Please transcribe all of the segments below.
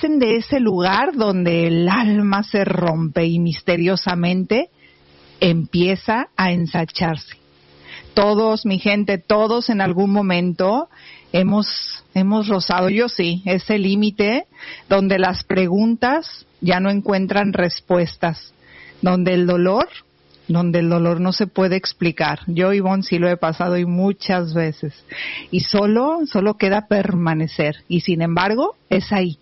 dicen de ese lugar donde el alma se rompe y misteriosamente empieza a ensacharse. Todos, mi gente, todos en algún momento hemos rozado, yo sí, ese límite donde las preguntas ya no encuentran respuestas, donde el dolor no se puede explicar. Yo, Ivonne, sí lo he pasado y muchas veces. Y solo queda permanecer. Y sin embargo, es ahí,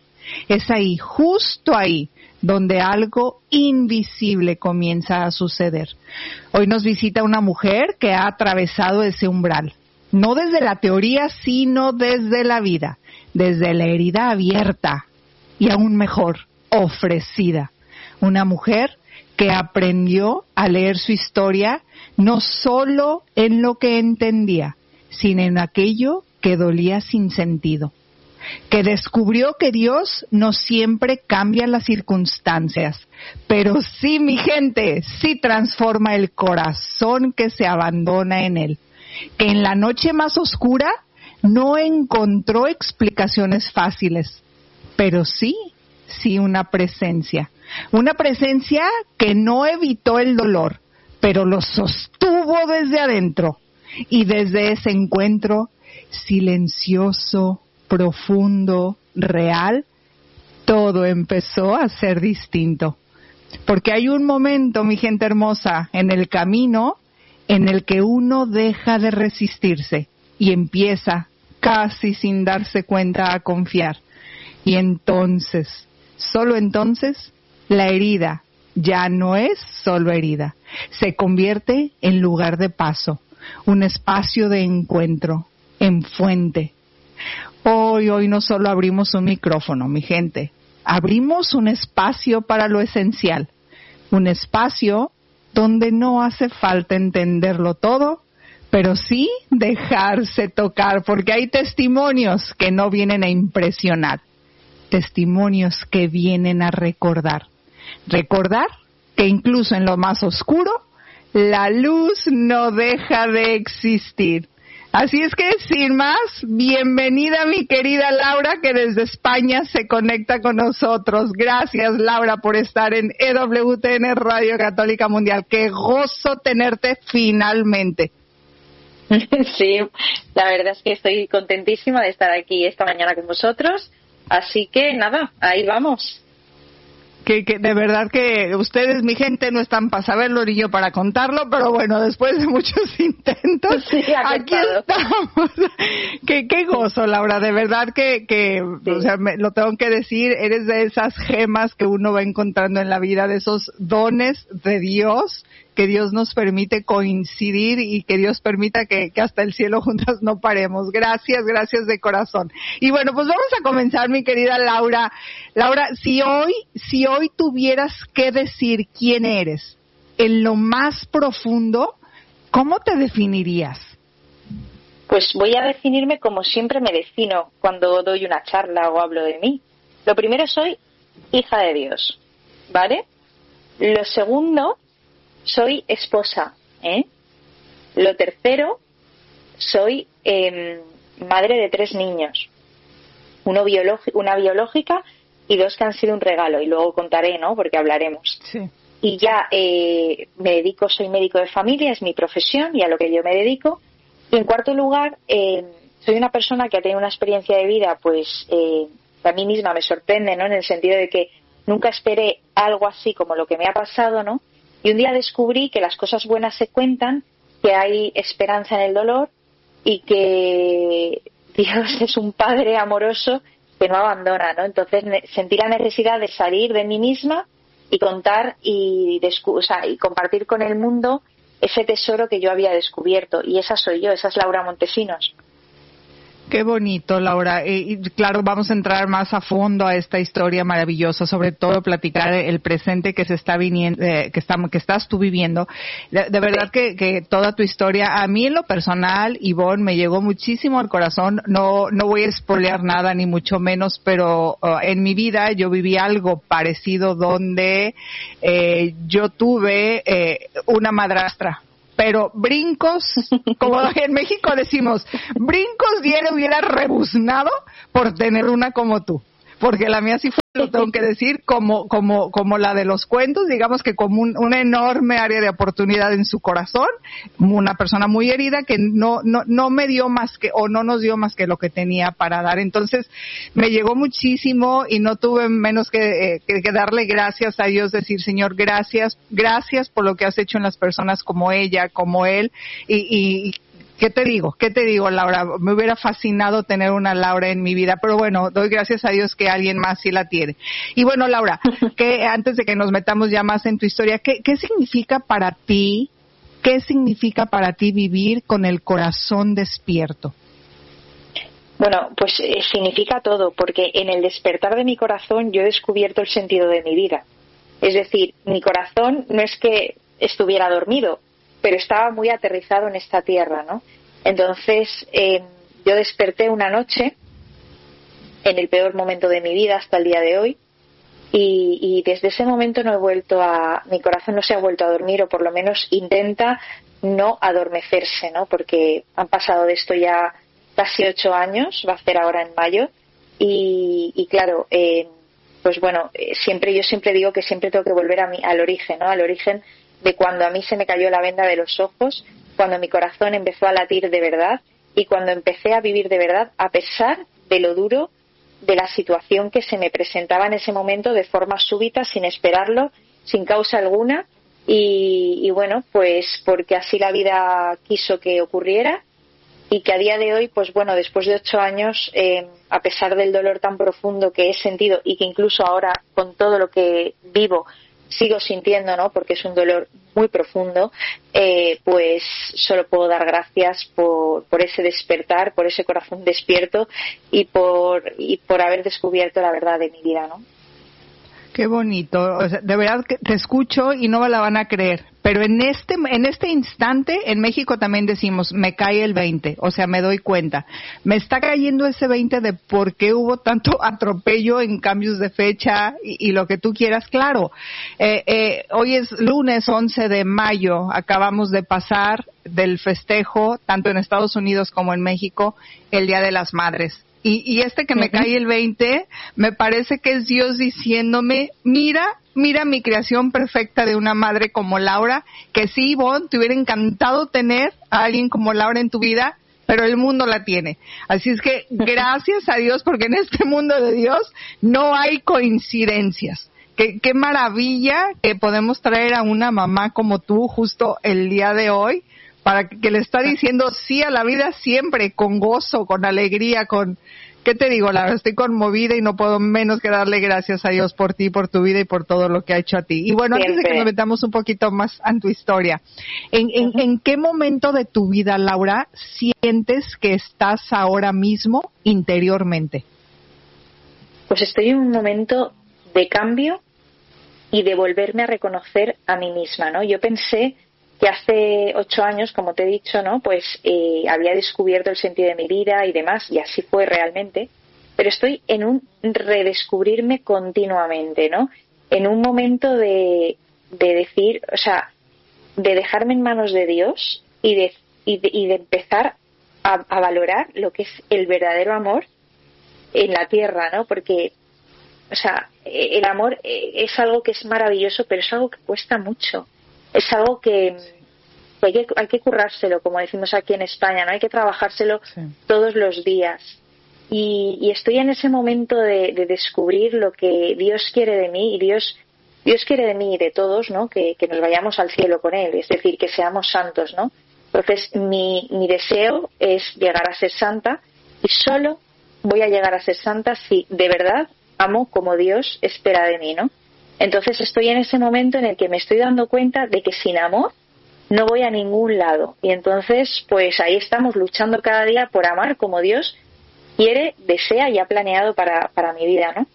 justo ahí, donde algo invisible comienza a suceder. Hoy nos visita una mujer que ha atravesado ese umbral. No desde la teoría, sino desde la vida, desde la herida abierta y aún mejor, ofrecida. Una mujer que aprendió a leer su historia no solo en lo que entendía, sino en aquello que dolía sin sentido. Que descubrió que Dios no siempre cambia las circunstancias, pero sí, mi gente, sí transforma el corazón que se abandona en Él. Que en la noche más oscura no encontró explicaciones fáciles, pero sí una presencia que no evitó el dolor, pero lo sostuvo desde adentro. Y desde ese encuentro silencioso, profundo, real, todo empezó a ser distinto. Porque hay un momento, mi gente hermosa, en el camino en el que uno deja de resistirse y empieza, casi sin darse cuenta, a confiar. Y entonces, solo entonces, la herida ya no es solo herida, se convierte en lugar de paso, un espacio de encuentro, en fuente. Hoy no solo abrimos un micrófono, mi gente, abrimos un espacio para lo esencial, un espacio donde no hace falta entenderlo todo, pero sí dejarse tocar, porque hay testimonios que no vienen a impresionar, testimonios que vienen a recordar que incluso en lo más oscuro, la luz no deja de existir. Así es que, sin más, bienvenida mi querida Laura, que desde España se conecta con nosotros. Gracias, Laura, por estar en EWTN Radio Católica Mundial. Qué gozo tenerte finalmente. Sí, la verdad es que estoy contentísima de estar aquí esta mañana con vosotros. Así que, nada, ahí vamos. Que de verdad que ustedes, mi gente, no están para saberlo ni yo para contarlo, pero bueno, después de muchos intentos, sí, aquí estamos. Qué gozo, Laura, de verdad que sí. O sea, lo tengo que decir, eres de esas gemas que uno va encontrando en la vida, de esos dones de Dios, que Dios nos permite coincidir y que Dios permita que hasta el cielo juntas no paremos. Gracias de corazón. Y bueno, pues vamos a comenzar, mi querida Laura. Laura, si hoy tuvieras que decir quién eres en lo más profundo, ¿cómo te definirías? Pues voy a definirme como siempre me defino cuando doy una charla o hablo de mí. Lo primero, soy hija de Dios, ¿vale? Lo segundo, soy esposa, ¿eh? Lo tercero, soy madre de 3 niños, una biológica y 2 que han sido un regalo, y luego contaré, ¿no? Porque hablaremos. Sí. Y ya soy médico de familia, es mi profesión y a lo que yo me dedico. Y en cuarto lugar, soy una persona que ha tenido una experiencia de vida, pues, que a mí misma me sorprende, ¿no? En el sentido de que nunca esperé algo así como lo que me ha pasado, ¿no? Y un día descubrí que las cosas buenas se cuentan, que hay esperanza en el dolor y que Dios es un padre amoroso que no abandona, ¿no? Entonces sentí la necesidad de salir de mí misma y contar y compartir con el mundo ese tesoro que yo había descubierto. Y esa soy yo, esa es Laura Montesinos. Qué bonito, Laura. Y claro, vamos a entrar más a fondo a esta historia maravillosa, sobre todo platicar el presente que se está viniendo, que estás tú viviendo. De verdad que toda tu historia, a mí en lo personal, Ivonne, me llegó muchísimo al corazón. No voy a spoilear nada, ni mucho menos, pero en mi vida yo viví algo parecido donde yo tuve una madrastra. Pero brincos, como en México decimos, brincos hubiera rebuznado por tener una como tú. porque la mía sí fue, lo tengo que decir, como la de los cuentos, digamos que como una enorme área de oportunidad en su corazón, una persona muy herida que no me dio más que, o no nos dio más que lo que tenía para dar. Entonces, me llegó muchísimo y no tuve menos que darle gracias a Dios, decir, Señor, gracias por lo que has hecho en las personas como ella, como él, y ¿Qué te digo, Laura? Me hubiera fascinado tener una Laura en mi vida, pero bueno, doy gracias a Dios que alguien más sí la tiene. Y bueno, Laura, que antes de que nos metamos ya más en tu historia, ¿qué significa para ti vivir con el corazón despierto? Bueno, pues significa todo, porque en el despertar de mi corazón yo he descubierto el sentido de mi vida. Es decir, mi corazón no es que estuviera dormido, pero estaba muy aterrizado en esta tierra, ¿no? Entonces, yo desperté una noche, en el peor momento de mi vida hasta el día de hoy, y desde ese momento mi corazón no se ha vuelto a dormir, o por lo menos intenta no adormecerse, ¿no? Porque han pasado de esto ya casi 8 años, va a ser ahora en mayo, y claro, pues bueno, yo siempre digo que siempre tengo que volver al origen, ¿no? Al origen de cuando a mí se me cayó la venda de los ojos, cuando mi corazón empezó a latir de verdad y cuando empecé a vivir de verdad, a pesar de lo duro de la situación que se me presentaba en ese momento de forma súbita, sin esperarlo, sin causa alguna, y bueno, pues porque así la vida quiso que ocurriera, y que a día de hoy, pues bueno, después de 8 años, a pesar del dolor tan profundo que he sentido y que incluso ahora con todo lo que vivo sigo sintiendo, ¿no? Porque es un dolor muy profundo, pues solo puedo dar gracias por ese despertar, por ese corazón despierto y por haber descubierto la verdad de mi vida, ¿no? Qué bonito, o sea, de verdad que te escucho y no me la van a creer, pero en este instante en México también decimos, me cae el 20, o sea, me doy cuenta, me está cayendo ese 20 de por qué hubo tanto atropello en cambios de fecha y lo que tú quieras, claro. Hoy es lunes 11 de mayo, acabamos de pasar del festejo, tanto en Estados Unidos como en México, el Día de las Madres. Y que me cae el 20, me parece que es Dios diciéndome, mira mi creación perfecta de una madre como Laura, que sí, Ivonne, te hubiera encantado tener a alguien como Laura en tu vida, pero el mundo la tiene. Así es que gracias a Dios, porque en este mundo de Dios no hay coincidencias. Qué maravilla que podemos traer a una mamá como tú justo el día de hoy, para que le está diciendo sí a la vida siempre, con gozo, con alegría, ¿qué te digo? La verdad, estoy conmovida y no puedo menos que darle gracias a Dios por ti, por tu vida y por todo lo que ha hecho a ti. Y bueno, siempre. Antes de que nos metamos un poquito más en tu historia, ¿en qué momento de tu vida, Laura, sientes que estás ahora mismo interiormente? Pues estoy en un momento de cambio y de volverme a reconocer a mí misma, ¿no? Yo pensé que hace 8 años, como te he dicho, ¿no? Pues había descubierto el sentido de mi vida y demás, y así fue realmente, pero estoy en un redescubrirme continuamente, ¿no? En un momento de decir, o sea, de dejarme en manos de Dios y de empezar a valorar lo que es el verdadero amor en la tierra, ¿no? Porque, o sea, el amor es algo que es maravilloso, pero es algo que cuesta mucho. Es algo que hay que currárselo, como decimos aquí en España, ¿no? Hay que trabajárselo todos los días. Y estoy en ese momento de descubrir lo que Dios quiere de mí, y Dios quiere de mí y de todos, ¿no? Que nos vayamos al cielo con Él, es decir, que seamos santos, ¿no? Entonces, mi deseo es llegar a ser santa, y solo voy a llegar a ser santa si de verdad amo como Dios espera de mí, ¿no? Entonces estoy en ese momento en el que me estoy dando cuenta de que sin amor no voy a ningún lado. Y entonces, pues ahí estamos luchando cada día por amar como Dios quiere, desea y ha planeado para mi vida, ¿no?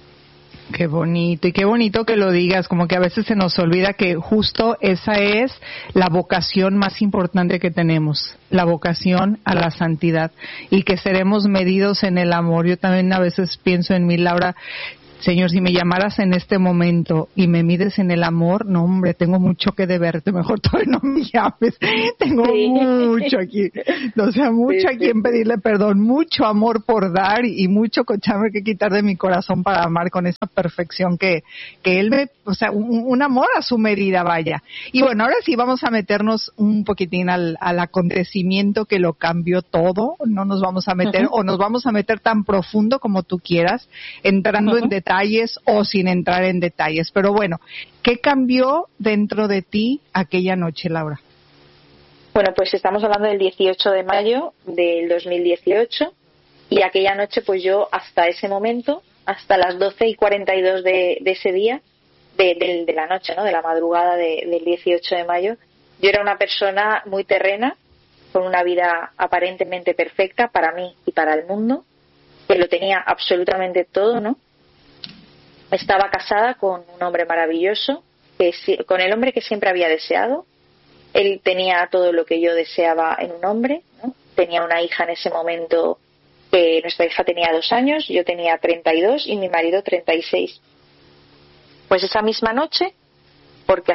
Qué bonito, y qué bonito que lo digas, como que a veces se nos olvida que justo esa es la vocación más importante que tenemos, la vocación a la santidad, y que seremos medidos en el amor. Yo también a veces pienso en mí, Laura, Señor, si me llamaras en este momento y me mides en el amor, no, hombre, tengo mucho que deberte, mejor todavía no me llames. Tengo mucho aquí, o sea, mucho aquí en pedirle perdón, mucho amor por dar y mucho cochambre que quitar de mi corazón para amar con esa perfección que él me, o sea, un amor a su medida, vaya. Y bueno, ahora sí vamos a meternos un poquitín al acontecimiento que lo cambió todo. No nos vamos a meter, o nos vamos a meter tan profundo como tú quieras, entrando en detalles o sin entrar en detalles. Pero bueno, ¿qué cambió dentro de ti aquella noche, Laura? Bueno, pues estamos hablando del 18 de mayo del 2018 y aquella noche pues yo hasta ese momento, hasta las 12:42 de ese día, de la noche, ¿no? De la madrugada del 18 de mayo, yo era una persona muy terrena, con una vida aparentemente perfecta para mí y para el mundo, que lo tenía absolutamente todo, ¿no? Estaba casada con un hombre maravilloso, con el hombre que siempre había deseado. Él tenía todo lo que yo deseaba en un hombre, ¿no? Tenía una hija en ese momento, que nuestra hija tenía 2 años, yo tenía 32 y mi marido 36. Pues esa misma noche, porque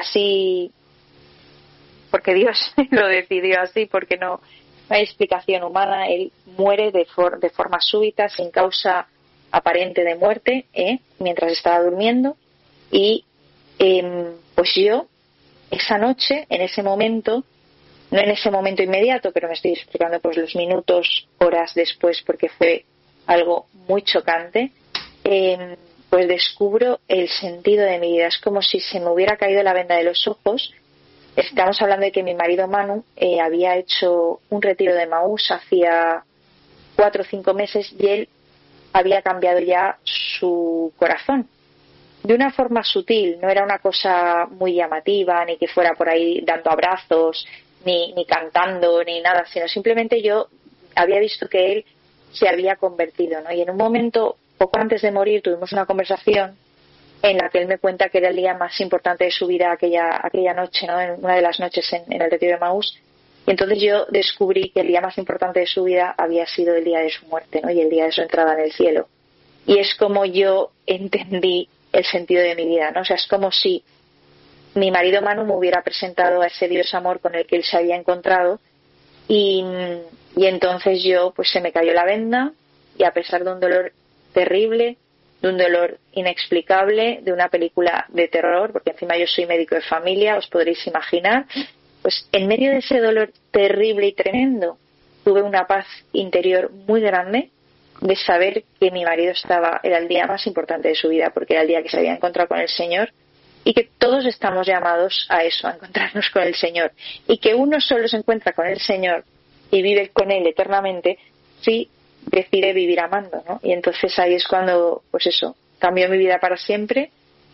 Dios lo decidió así, porque no hay explicación humana, él muere de forma súbita, sin causa aparente de muerte, mientras estaba durmiendo. Y pues yo esa noche, en ese momento, no en ese momento inmediato, pero me estoy explicando pues los minutos, horas después, porque fue algo muy chocante, pues descubro el sentido de mi vida. Es como si se me hubiera caído la venda de los ojos. Estamos hablando de que mi marido Manu había hecho un retiro de Maús hacía 4 o 5 meses y él había cambiado ya su corazón de una forma sutil. No era una cosa muy llamativa, ni que fuera por ahí dando abrazos, ni cantando, ni nada, sino simplemente yo había visto que él se había convertido, ¿no? Y en un momento, poco antes de morir, tuvimos una conversación en la que él me cuenta que era el día más importante de su vida aquella noche, ¿no? En una de las noches en el retiro de Maús. Y entonces yo descubrí que el día más importante de su vida había sido el día de su muerte, ¿no? Y el día de su entrada en el cielo. Y es como yo entendí el sentido de mi vida, ¿no? O sea, es como si mi marido Manu me hubiera presentado a ese Dios amor con el que él se había encontrado y entonces yo, pues se me cayó la venda y a pesar de un dolor terrible, de un dolor inexplicable, de una película de terror, porque encima yo soy médico de familia, os podréis imaginar, pues en medio de ese dolor terrible y tremendo tuve una paz interior muy grande de saber que mi marido era el día más importante de su vida, porque era el día que se había encontrado con el Señor, y que todos estamos llamados a eso, a encontrarnos con el Señor, y que uno solo se encuentra con el Señor y vive con Él eternamente si decide vivir amando, ¿no? Y entonces ahí es cuando, pues eso, cambió mi vida para siempre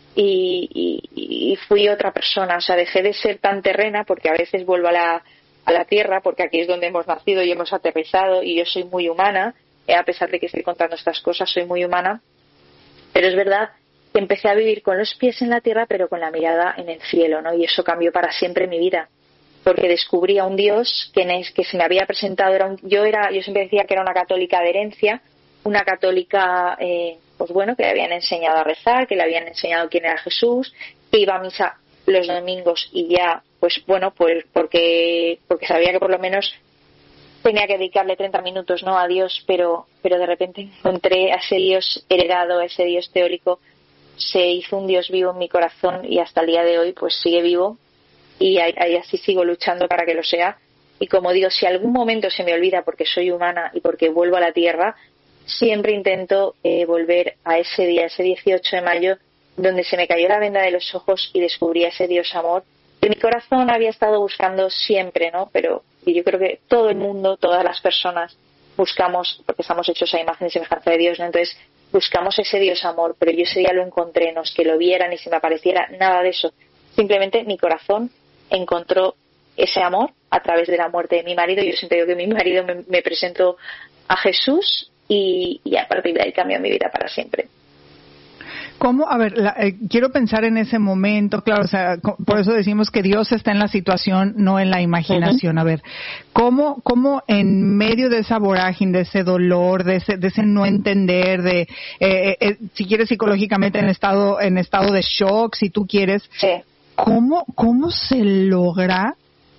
y fui otra persona. O sea, dejé de ser tan terrena, porque a veces vuelvo a la tierra, porque aquí es donde hemos nacido y hemos aterrizado, y yo soy muy humana, a pesar de que estoy contando estas cosas, soy muy humana, pero es verdad que empecé a vivir con los pies en la tierra, pero con la mirada en el cielo, ¿no? Y eso cambió para siempre mi vida, porque descubrí a un Dios que se me había presentado. Yo siempre decía que era una católica de herencia, una católica, pues bueno, que le habían enseñado a rezar, que le habían enseñado quién era Jesús, que iba a misa los domingos y ya, pues bueno, pues porque sabía que por lo menos tenía que dedicarle 30 minutos, ¿no?, a Dios, pero de repente encontré a ese Dios heredado, a ese Dios teórico. Se hizo un Dios vivo en mi corazón y hasta el día de hoy pues sigue vivo, y así sigo luchando para que lo sea. Y como digo, si algún momento se me olvida, porque soy humana y porque vuelvo a la tierra, siempre intento volver a ese día, ese 18 de mayo, donde se me cayó la venda de los ojos y descubrí a ese Dios amor que mi corazón había estado buscando siempre, ¿no? Pero y yo creo que todo el mundo, todas las personas buscamos, porque estamos hechos a imagen y semejanza de Dios, ¿no? Entonces buscamos ese Dios amor, pero yo ese día lo encontré, no es que lo viera ni se me apareciera, nada de eso. Simplemente mi corazón encontró ese amor a través de la muerte de mi marido. Yo siempre digo que mi marido me presentó a Jesús y a partir de ahí cambió mi vida para siempre. ¿Cómo? A ver, quiero pensar en ese momento, claro, o sea, por eso decimos que Dios está en la situación, no en la imaginación. A ver, ¿cómo en medio de esa vorágine, de ese dolor, de ese no entender, si quieres psicológicamente en estado de shock, si tú quieres, Sí. ¿cómo se logra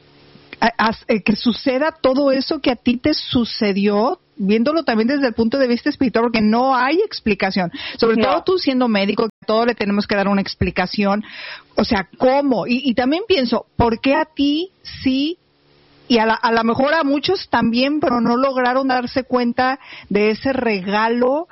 que suceda todo eso que a ti te sucedió, viéndolo también desde el punto de vista espiritual, porque no hay explicación, sobre todo tú siendo médico, que a todo le tenemos que dar una explicación, o sea, ¿cómo? Y también pienso, ¿por qué a ti sí y a lo mejor a muchos también, pero no lograron darse cuenta de ese regalo?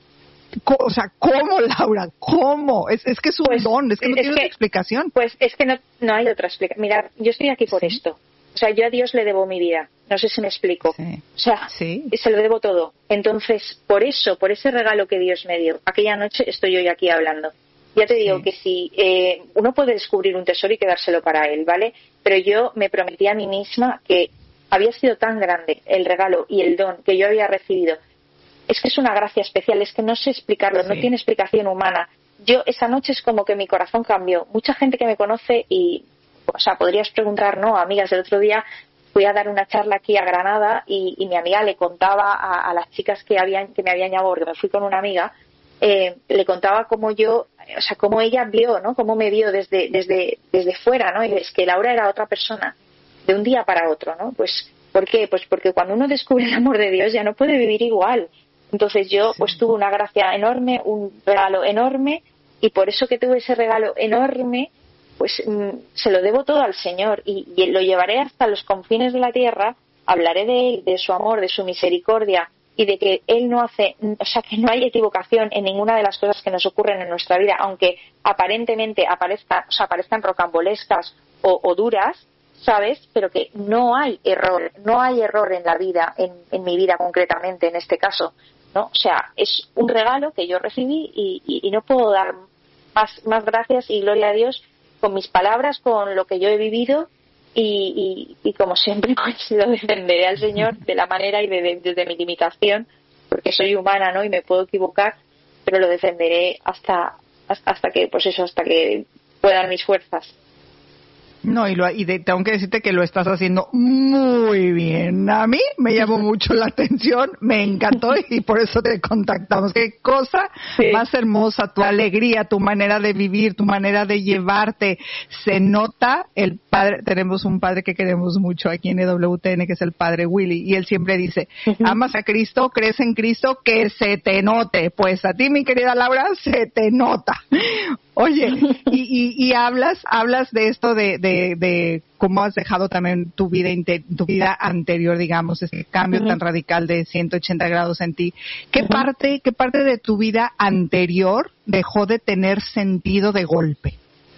O sea, ¿cómo, Laura? ¿Cómo? Es que es un don, es que no tiene otra explicación. Pues es que no hay otra explicación. Mira, yo estoy aquí por esto. O sea, yo a Dios le debo mi vida. No sé si me explico. Sí. O sea, se lo debo todo. Entonces, por ese regalo que Dios me dio, aquella noche estoy hoy aquí hablando. Ya te digo que si uno puede descubrir un tesoro y quedárselo para él, ¿vale? Pero yo me prometí a mí misma que había sido tan grande el regalo y el don que yo había recibido. Es que es una gracia especial, es que no sé explicarlo, no tiene explicación humana. Yo esa noche es como que mi corazón cambió. Mucha gente que me conoce y, o sea, podrías preguntar, ¿no? Amigas, el otro día fui a dar una charla aquí a Granada y mi amiga le contaba a las chicas que me habían llamado, porque me fui con una amiga, le contaba cómo yo, o sea, cómo ella vio, ¿no? Cómo me vio desde fuera, ¿no? Y es que Laura era otra persona de un día para otro, ¿no? Pues, ¿por qué? Pues porque cuando uno descubre el amor de Dios ya no puede vivir igual. Entonces yo pues tuve una gracia enorme, un regalo enorme, y por eso que tuve ese regalo enorme, pues se lo debo todo al Señor y lo llevaré hasta los confines de la tierra, hablaré de Él, de su amor, de su misericordia y de que Él no hace, o sea, que no hay equivocación en ninguna de las cosas que nos ocurren en nuestra vida, aunque aparentemente parezcan rocambolescas o duras, ¿sabes? Pero que no hay error en la vida, en mi vida concretamente, en este caso, ¿no? O sea, es un regalo que yo recibí y no puedo dar más gracias y gloria a Dios con mis palabras, con lo que yo he vivido y como siempre pues lo defenderé al Señor de la manera y desde mi limitación, porque soy humana, ¿no? Y me puedo equivocar, pero lo defenderé hasta que, pues eso, hasta que puedan mis fuerzas. No, tengo que decirte que lo estás haciendo muy bien. A mí me llamó mucho la atención, me encantó y por eso te contactamos. Qué cosa más hermosa, tu alegría, tu manera de vivir, tu manera de llevarte. Se nota el padre, tenemos un padre que queremos mucho aquí en EWTN, que es el padre Willy, y él siempre dice, amas a Cristo, crees en Cristo, que se te note. Pues a ti, mi querida Laura, se te nota. Oye, y hablas de esto de cómo has dejado también tu vida anterior, digamos, ese cambio tan radical de 180 grados en ti. ¿Qué parte de tu vida anterior dejó de tener sentido de golpe?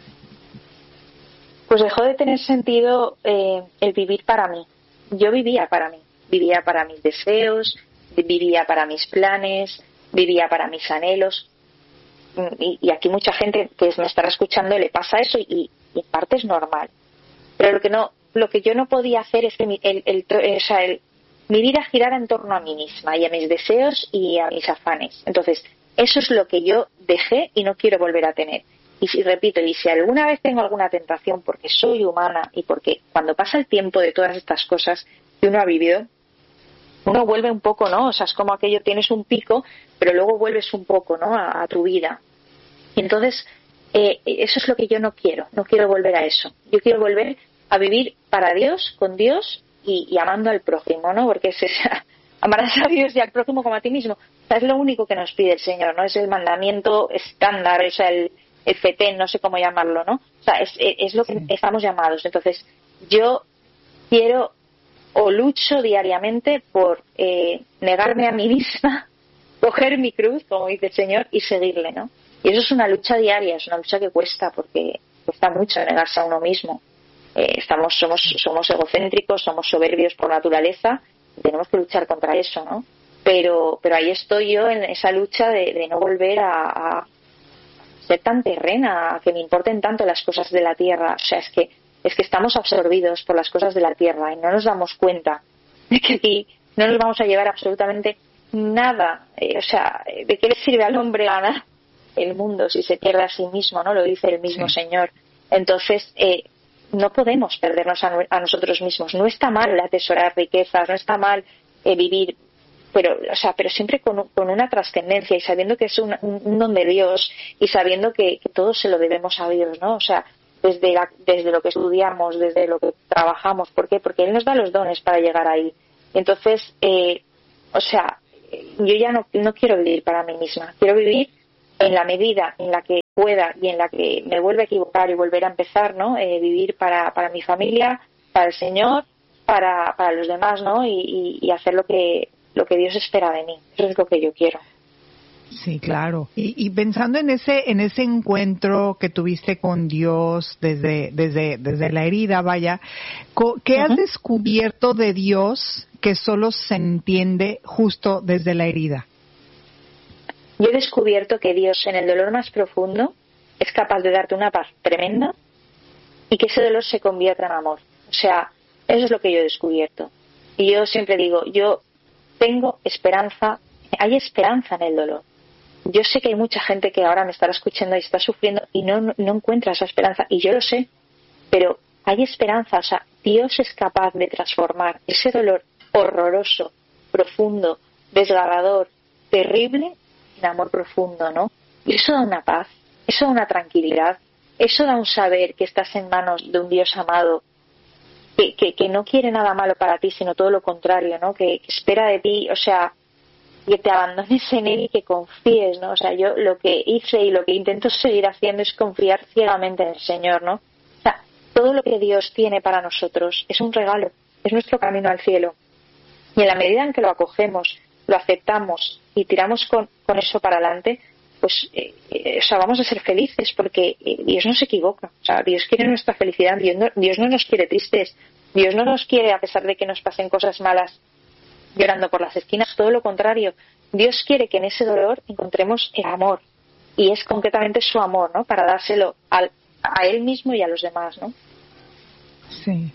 Pues dejó de tener sentido el vivir para mí. Yo vivía para mis deseos, vivía para mis planes, vivía para mis anhelos. Y aquí mucha gente que me estará escuchando le pasa eso y en parte es normal, pero lo que yo no podía hacer es que mi vida girara en torno a mí misma y a mis deseos y a mis afanes. Entonces eso es lo que yo dejé y no quiero volver a tener. Y si alguna vez tengo alguna tentación, porque soy humana y porque cuando pasa el tiempo de todas estas cosas que uno ha vivido, uno vuelve un poco, ¿no? O sea, es como aquello, tienes un pico, pero luego vuelves un poco, ¿no? A tu vida. Y entonces, eso es lo que yo no quiero volver a eso. Yo quiero volver a vivir para Dios, con Dios y amando al prójimo, ¿no? Porque es amarás a Dios y al prójimo como a ti mismo. O sea, es lo único que nos pide el Señor, ¿no? Es el mandamiento estándar, o sea, el fetén, no sé cómo llamarlo, ¿no? O sea, es lo que estamos llamados. Entonces, yo quiero o lucho diariamente por negarme a mí misma, coger mi cruz, como dice el Señor, y seguirle, ¿no? Y eso es una lucha diaria, es una lucha que cuesta, porque cuesta mucho negarse a uno mismo. Somos egocéntricos, somos soberbios por naturaleza, y tenemos que luchar contra eso, ¿no? Pero ahí estoy yo en esa lucha de no volver a ser tan terrena, a que me importen tanto las cosas de la tierra. O sea, es que estamos absorbidos por las cosas de la tierra y no nos damos cuenta de que aquí no nos vamos a llevar absolutamente nada. O sea, ¿de qué le sirve al hombre ganar el mundo si se pierde a sí mismo, ¿no? Lo dice el mismo Señor. Entonces, no podemos perdernos a nosotros mismos. No está mal atesorar riquezas, no está mal vivir, pero siempre con una trascendencia y sabiendo que es un don de Dios y sabiendo que todo se lo debemos a Dios, ¿no? O sea, desde lo que estudiamos, desde lo que trabajamos. ¿Por qué? Porque Él nos da los dones para llegar ahí. Entonces, yo ya no quiero vivir para mí misma. Quiero vivir en la medida en la que pueda y en la que me vuelva a equivocar y volver a empezar, ¿no? Vivir para mi familia, para el Señor, para los demás, ¿no? Y hacer lo que Dios espera de mí. Eso es lo que yo quiero. Sí, claro. Y pensando en ese encuentro que tuviste con Dios desde la herida, vaya, ¿qué has descubierto de Dios que solo se entiende justo desde la herida? Yo he descubierto que Dios en el dolor más profundo es capaz de darte una paz tremenda y que ese dolor se convierta en amor. O sea, eso es lo que yo he descubierto. Y yo siempre digo, yo tengo esperanza, hay esperanza en el dolor. Yo sé que hay mucha gente que ahora me estará escuchando y está sufriendo y no encuentra esa esperanza, y yo lo sé, pero hay esperanza. O sea, Dios es capaz de transformar ese dolor horroroso, profundo, desgarrador, terrible, en amor profundo, ¿no? Y eso da una paz, eso da una tranquilidad, eso da un saber que estás en manos de un Dios amado, que no quiere nada malo para ti, sino todo lo contrario, ¿no? Que espera de ti, o sea, que te abandones en Él y que confíes, ¿no? O sea, yo lo que hice y lo que intento seguir haciendo es confiar ciegamente en el Señor, ¿no? O sea, todo lo que Dios tiene para nosotros es un regalo, es nuestro camino al cielo. Y en la medida en que lo acogemos, lo aceptamos y tiramos con eso para adelante, pues vamos a ser felices, porque Dios no se equivoca. O sea, Dios quiere nuestra felicidad, Dios no nos quiere tristes, Dios no nos quiere, a pesar de que nos pasen cosas malas, llorando por las esquinas. Todo lo contrario, Dios quiere que en ese dolor encontremos el amor, y es concretamente su amor, ¿no? Para dárselo a Él mismo y a los demás, ¿no? Sí.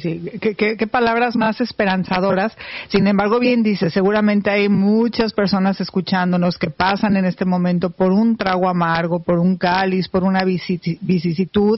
¿Qué palabras más esperanzadoras? Sin embargo, bien dice, seguramente hay muchas personas escuchándonos que pasan en este momento por un trago amargo, por un cáliz, por una vicisitud.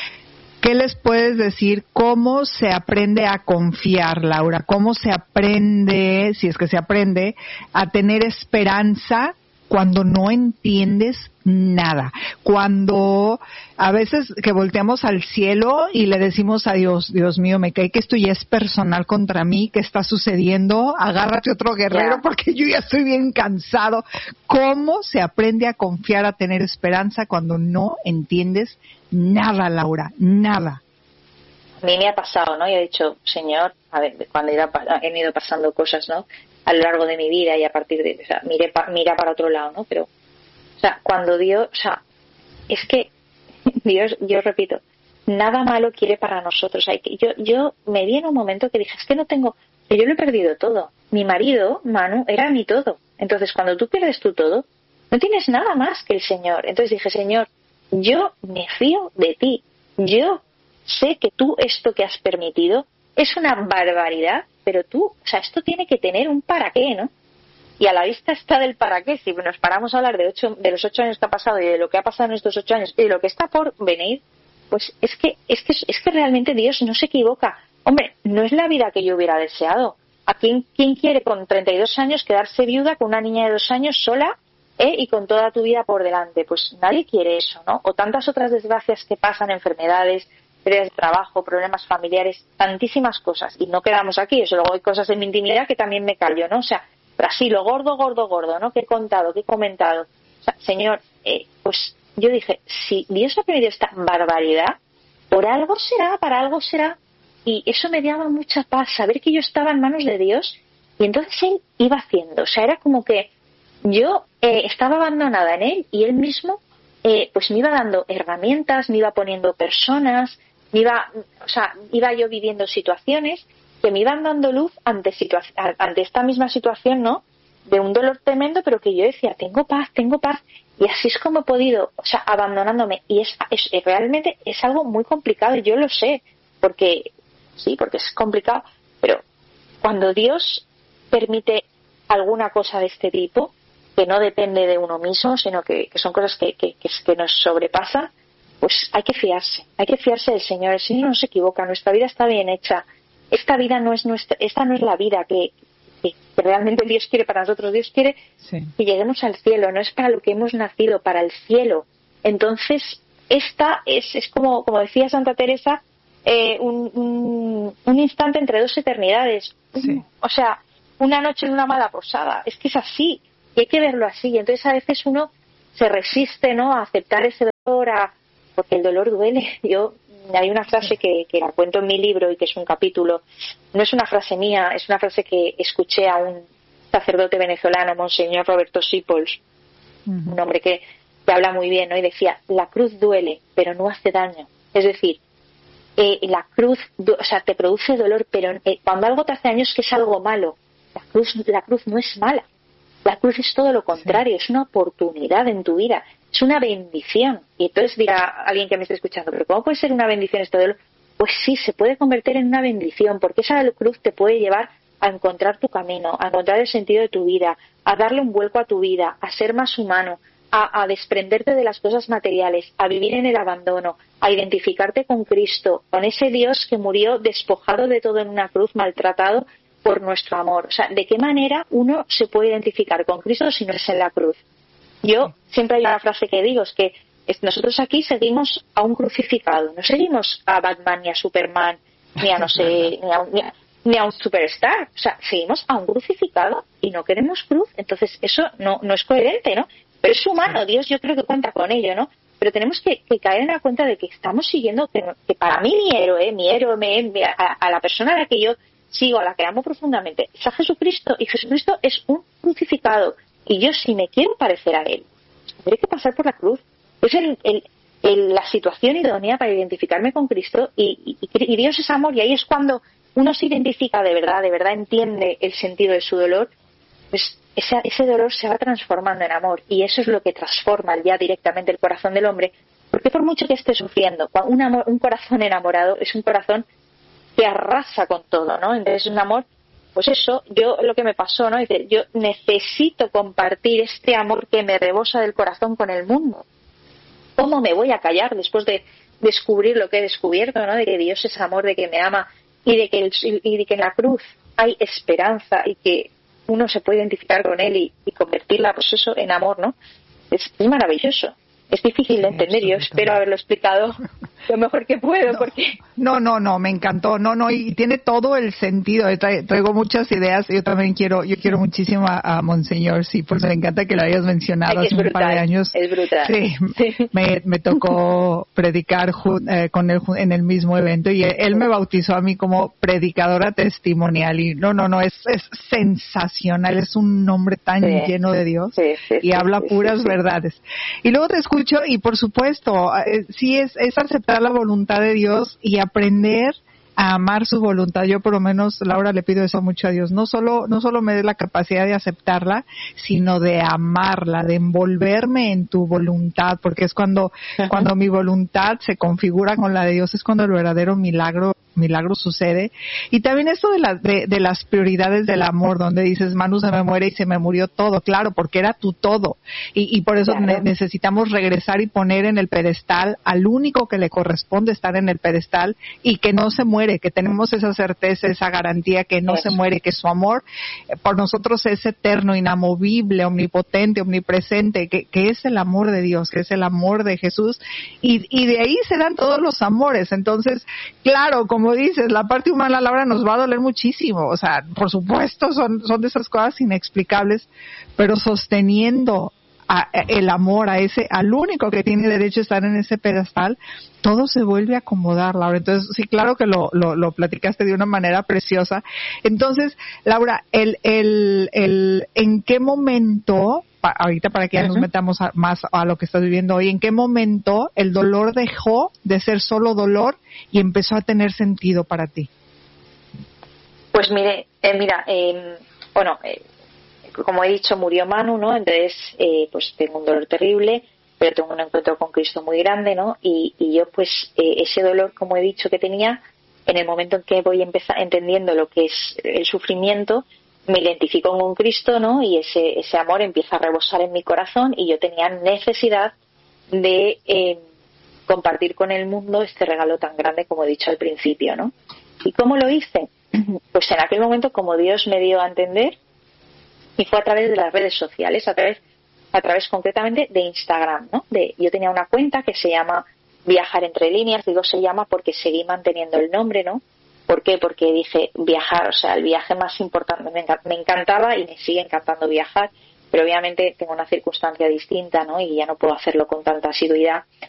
¿Qué les puedes decir? ¿Cómo se aprende a confiar, Laura? ¿Cómo se aprende, si es que se aprende, a tener esperanza cuando no entiendes nada? Cuando a veces que volteamos al cielo y le decimos a Dios, Dios mío, me cae que esto ya es personal contra mí, ¿qué está sucediendo? Agárrate otro guerrero porque yo ya estoy bien cansado. ¿Cómo se aprende a confiar, a tener esperanza cuando no entiendes nada, Laura? Nada. A mí me ha pasado, ¿no? Yo he dicho, Señor, a ver, cuando han ido pasando cosas, ¿no? A lo largo de mi vida, y a partir de, o sea, mira para otro lado, ¿no? Pero, o sea, cuando Dios, o sea, es que Dios, yo repito, nada malo quiere para nosotros. Yo me vi en un momento que dije, es que no tengo, que yo lo he perdido todo. Mi marido, Manu, era mi todo. Entonces, cuando tú pierdes tu todo, no tienes nada más que el Señor. Entonces dije, Señor, yo me fío de ti. Yo sé que tú esto que has permitido es una barbaridad, pero tú, o sea, esto tiene que tener un para qué, ¿no? Y a la vista está del para qué. Si nos paramos a hablar de los 8 años que ha pasado y de lo que ha pasado en estos 8 años y de lo que está por venir, pues es que realmente Dios no se equivoca. Hombre, no es la vida que yo hubiera deseado. ¿A quién quiere con 32 años quedarse viuda con una niña de 2 años sola y con toda tu vida por delante? Pues nadie quiere eso, ¿no? O tantas otras desgracias que pasan, enfermedades, pérdidas de trabajo, problemas familiares, tantísimas cosas. Y no quedamos aquí. Eso, luego hay cosas en mi intimidad que también me callo, ¿no? O sea, pero así, lo gordo, ¿no? Que he contado, que he comentado. O sea, Señor, pues yo dije, si Dios ha permitido esta barbaridad, por algo será, para algo será. Y eso me daba mucha paz, saber que yo estaba en manos de Dios, y entonces Él iba haciendo. O sea, era como que yo estaba abandonada en Él, y Él mismo pues me iba dando herramientas, me iba poniendo personas, iba yo viviendo situaciones que me iban dando luz ante esta misma situación, ¿no? De un dolor tremendo, pero que yo decía, tengo paz, y así es como he podido, o sea, abandonándome. Y realmente es algo muy complicado, y yo lo sé, porque es complicado, pero cuando Dios permite alguna cosa de este tipo, que no depende de uno mismo, sino que son cosas que nos sobrepasan, pues hay que fiarse del Señor. El Señor no se equivoca, nuestra vida está bien hecha. Esta vida no es esta no es la vida que realmente Dios quiere para nosotros. Dios quiere que lleguemos al cielo, no es para lo que hemos nacido, para el cielo. Entonces, esta es como decía Santa Teresa, un instante entre dos eternidades. Sí. O sea, una noche en una mala posada. Es que es así, y hay que verlo así. Y entonces a veces uno se resiste, ¿no?, a aceptar ese dolor, porque el dolor duele. Hay una frase que la cuento en mi libro y que es un capítulo. No es una frase mía, es una frase que escuché a un sacerdote venezolano, Monseñor Roberto Sipols, un hombre que habla muy bien, ¿no? Y decía: la cruz duele, pero no hace daño. Es decir, la cruz, o sea, te produce dolor, pero cuando algo te hace daño es que es algo malo. La cruz no es mala. La cruz es todo lo contrario, es una oportunidad en tu vida, es una bendición. Y entonces dirá alguien que me esté escuchando: ¿pero cómo puede ser una bendición esto de Pues sí, se puede convertir en una bendición, porque esa cruz te puede llevar a encontrar tu camino, a encontrar el sentido de tu vida, a darle un vuelco a tu vida, a ser más humano, a desprenderte de las cosas materiales, a vivir en el abandono, a identificarte con Cristo, con ese Dios que murió despojado de todo en una cruz, maltratado por nuestro amor. O sea, ¿de qué manera uno se puede identificar con Cristo si no es en la cruz? Yo siempre hay una frase que digo, es que nosotros aquí seguimos a un crucificado, no seguimos a Batman ni a Superman, ni a no sé, ni a un superstar. O sea, seguimos a un crucificado y no queremos cruz. Entonces eso no es coherente, ¿no? Pero es humano, Dios yo creo que cuenta con ello, ¿no? Pero tenemos que caer en la cuenta de que estamos siguiendo, que para mí mi héroe, a la persona a la que yo sigo, a la que amo profundamente, es a Jesucristo, y Jesucristo es un crucificado, y yo, si me quiero parecer a él, tendré que pasar por la cruz. Es la situación idónea para identificarme con Cristo, y Dios es amor, y ahí es cuando uno se identifica de verdad entiende el sentido de su dolor. Pues ese dolor se va transformando en amor, y eso es lo que transforma ya directamente el corazón del hombre, porque por mucho que esté sufriendo, un corazón enamorado es un corazón que arrasa con todo, ¿no? Entonces un amor, pues eso, lo que me pasó, ¿no? Dice, yo necesito compartir este amor que me rebosa del corazón con el mundo. ¿Cómo me voy a callar después de descubrir lo que he descubierto, ¿no? De que Dios es amor, de que me ama, y de que en la cruz hay esperanza, y que uno se puede identificar con él y convertirla, pues eso, en amor, ¿no? Es maravilloso. Es difícil de entender, yo espero haberlo explicado lo mejor que puedo, porque... No, me encantó, y tiene todo el sentido. Traigo muchas ideas. Yo también quiero muchísimo a Monseñor, sí, pues me encanta que lo hayas mencionado hace un par de años. Es brutal. Sí. Me tocó predicar con él en el mismo evento, y él me bautizó a mí como predicadora testimonial, y es sensacional, es un hombre tan lleno de Dios, y habla puras verdades. Y luego te escucho, y por supuesto, sí es aceptar la voluntad de Dios y aprender a amar su voluntad. Yo por lo menos, Laura, le pido eso mucho a Dios. No solo me dé la capacidad de aceptarla, sino de amarla, de envolverme en tu voluntad, porque es cuando mi voluntad se configura con la de Dios, es cuando el verdadero milagro sucede. Y también esto de las prioridades del amor, donde dices, Manu, se me muere y se me murió todo. Claro, porque era tu todo. Y por eso necesitamos regresar y poner en el pedestal al único que le corresponde estar en el pedestal, y que no se muere, que tenemos esa certeza, esa garantía que no se muere, que su amor por nosotros es eterno, inamovible, omnipotente, omnipresente, que es el amor de Dios, que es el amor de Jesús, y de ahí se dan todos los amores. Entonces, claro, como dices, la parte humana, Laura, nos va a doler muchísimo. O sea, por supuesto, son de esas cosas inexplicables, pero sosteniendo el amor al único que tiene derecho a estar en ese pedestal, todo se vuelve a acomodar, Laura. Entonces, sí, claro que lo platicaste de una manera preciosa. Entonces, Laura, ¿en qué momento, ahorita para que ya nos metamos más a lo que estás viviendo hoy, en qué momento el dolor dejó de ser solo dolor y empezó a tener sentido para ti? Pues mira, como he dicho, murió Manu, ¿no? Entonces, pues tengo un dolor terrible, pero tengo un encuentro con Cristo muy grande, ¿no? Y yo, pues, ese dolor, como he dicho, que tenía, en el momento en que voy entendiendo lo que es el sufrimiento, me identifico con Cristo, ¿no? Y ese amor empieza a rebosar en mi corazón y yo tenía necesidad de compartir con el mundo este regalo tan grande como he dicho al principio, ¿no? ¿Y cómo lo hice? Pues en aquel momento, como Dios me dio a entender, y fue a través de las redes sociales, a través concretamente de Instagram, ¿no? Yo tenía una cuenta que se llama Viajar entre líneas, digo se llama porque seguí manteniendo el nombre, ¿no? ¿Por qué? Porque dije viajar, o sea, el viaje más importante, me encantaba y me sigue encantando viajar, pero obviamente tengo una circunstancia distinta, ¿no? Y ya no puedo hacerlo con tanta asiduidad,